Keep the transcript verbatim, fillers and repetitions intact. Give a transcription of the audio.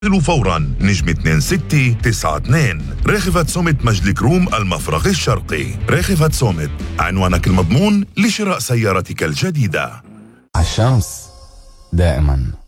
اتصلوا فورا نجم اثنين ستة تسعة اثنين. راغفة صومت مجد كروم المفرغ الشرقي. راغفة صومت، عنوانك المضمون لشراء سيارتك الجديدة. الشمس دائما